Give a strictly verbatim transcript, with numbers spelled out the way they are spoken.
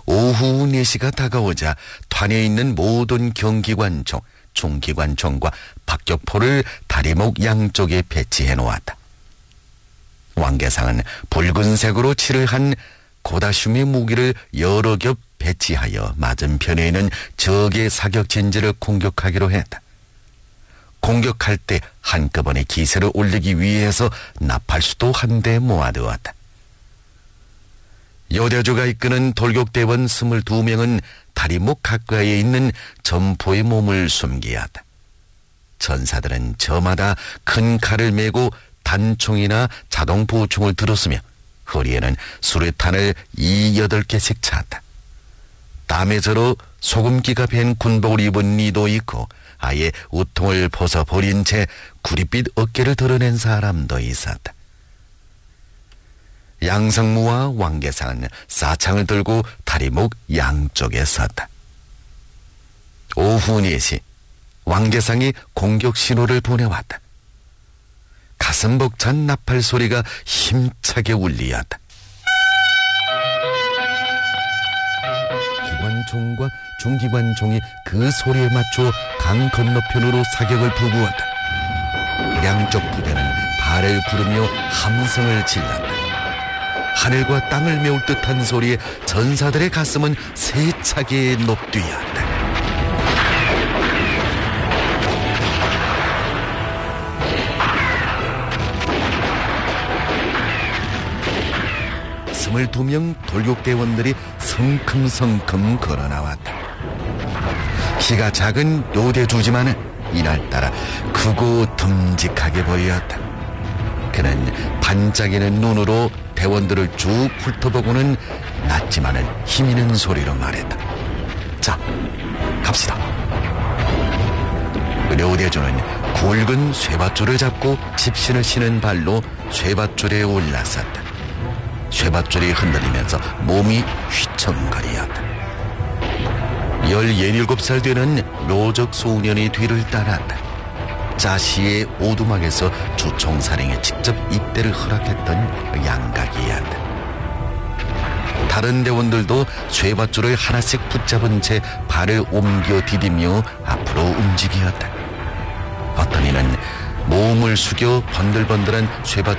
오후 네 시가 다가오자 탄에 있는 모든 경기관총, 중기관총과 박격포를 다리목 양쪽에 배치해 놓았다. 왕개상은 붉은색으로 칠을 한 고다슘의 무기를 여러 겹 배치하여 맞은편에 있는 적의 사격 진지를 공격하기로 했다. 공격할 때 한꺼번에 기세를 올리기 위해서 나팔수도 한 대 모아두었다. 여대주가 이끄는 돌격대원 스물두 명은 다리목 가까이에 있는 점포의 몸을 숨기었다. 전사들은 저마다 큰 칼을 메고 단총이나 자동보총을 들었으며 허리에는 수류탄을 이여덟 개씩 찼다. 땀에 절어 소금기가 밴 군복을 입은 이도 있고 아예 우통을 벗어버린 채 구릿빛 어깨를 드러낸 사람도 있었다. 양성무와 왕개상은 사창을 들고 다리목 양쪽에 섰다. 오후 네 시 왕개상이 공격 신호를 보내왔다. 가슴 벅찬 나팔 소리가 힘차게 울리었다. 기관총과 중기관총이 그 소리에 맞춰 강 건너편으로 사격을 부구었다. 양쪽 부대는 발을 부르며 함성을 질렀다. 하늘과 땅을 메울 듯한 소리에 전사들의 가슴은 세차게 높뛰었다. 스물두 명 돌격대원들이 성큼성큼 걸어나왔다. 키가 작은 요대주지만은 이날따라 크고 듬직하게 보였다. 그는 반짝이는 눈으로 대원들을 쭉 훑어보고는 낮지만은 힘있는 소리로 말했다. 자, 갑시다. 료대주는 굵은 쇠밧줄을 잡고 집신을 신은 발로 쇠밧줄에 올라섰다. 쇠밧줄이 흔들리면서 몸이 휘청거리었다. 열일곱 살 되는 묘적 소년이 뒤를 따랐다. 자시의 오두막에서 주총사령에 직접 입대를 허락했던 양각이었다. 다른 대원들도 쇠밧줄을 하나씩 붙잡은 채 발을 옮겨 디디며 앞으로 움직이었다. 어떤 이는 몸을 숙여 번들번들한 쇠밧